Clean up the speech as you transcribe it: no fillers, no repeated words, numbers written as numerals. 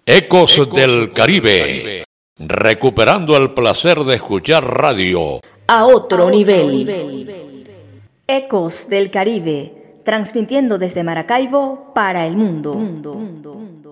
Ecos del Caribe, recuperando el placer de escuchar radio a otro nivel. Ecos del Caribe, transmitiendo desde Maracaibo para el mundo.